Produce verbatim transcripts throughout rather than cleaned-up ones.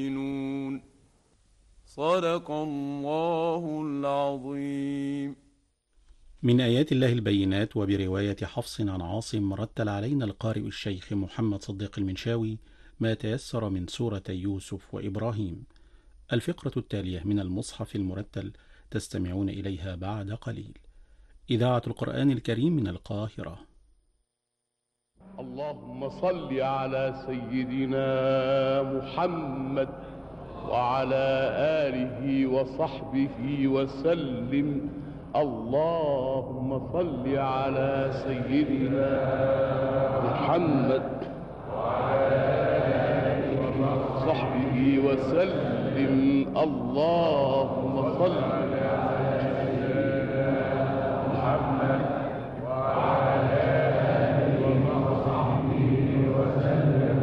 صدق الله العظيم. من آيات الله البينات وبرواية حفص عن عاصم رتل علينا القارئ الشيخ محمد صديق المنشاوي ما تيسر من سورة يوسف وإبراهيم. الفقرة التالية من المصحف المرتل تستمعون إليها بعد قليل. إذاعة القرآن الكريم من القاهرة. اللهم صل على سيدنا محمد وعلى آله وصحبه وسلم. اللهم صل على سيدنا محمد وعلى آله وصحبه وسلم. اللهم صل على سيدنا محمد وعلى آله وصحبه وسلم.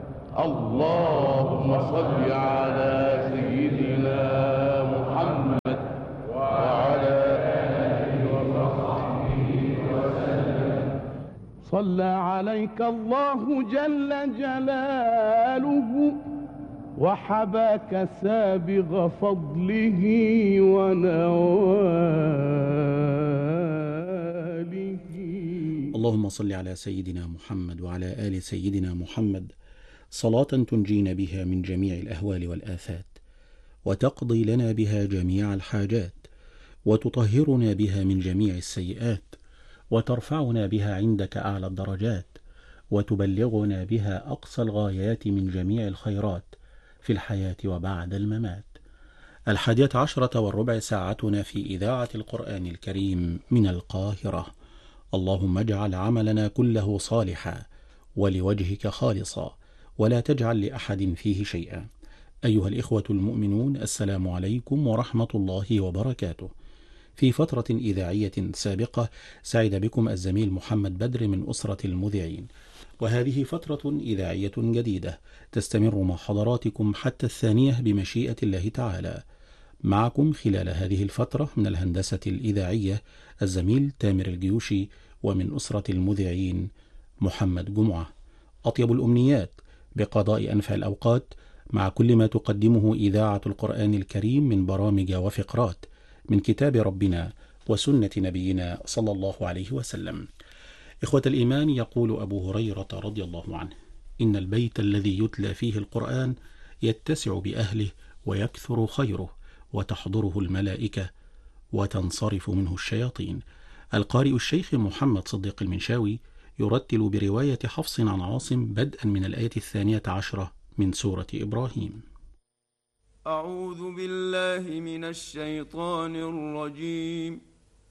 اللهم صل على سيدنا محمد وعلى آله وصحبه وسلم. صلى عليك الله جل جلاله وحباك سابغ فضله ونواله. اللهم صل على سيدنا محمد وعلى آل سيدنا محمد صلاة تنجينا بها من جميع الأهوال والآفات، وتقضي لنا بها جميع الحاجات، وتطهرنا بها من جميع السيئات، وترفعنا بها عندك أعلى الدرجات، وتبلغنا بها أقصى الغايات من جميع الخيرات في الحياة وبعد الممات. الحادية عشرة والربع ساعتنا في إذاعة القرآن الكريم من القاهرة. اللهم اجعل عملنا كله صالحا ولوجهك خالصا، ولا تجعل لأحد فيه شيئا. أيها الإخوة المؤمنون، السلام عليكم ورحمة الله وبركاته. في فترة إذاعية سابقة سعد بكم الزميل محمد بدر من أسرة المذيعين، وهذه فترة إذاعية جديدة تستمر مع حضراتكم حتى الثانية بمشيئة الله تعالى. معكم خلال هذه الفترة من الهندسة الإذاعية الزميل تامر الجيوشي، ومن أسرة المذيعين محمد جمعة. أطيب الأمنيات بقضاء أنفع الأوقات مع كل ما تقدمه إذاعة القرآن الكريم من برامج وفقرات من كتاب ربنا وسنة نبينا صلى الله عليه وسلم. إخوة الإيمان، يقول أبو هريرة رضي الله عنه: إن البيت الذي يتلى فيه القرآن يتسع بأهله ويكثر خيره، وتحضره الملائكة وتنصرف منه الشياطين. القارئ الشيخ محمد صديق المنشاوي يرتل برواية حفص عن عاصم بدءا من الآية الثانية عشرة من سورة إبراهيم. أعوذ بالله من الشيطان الرجيم.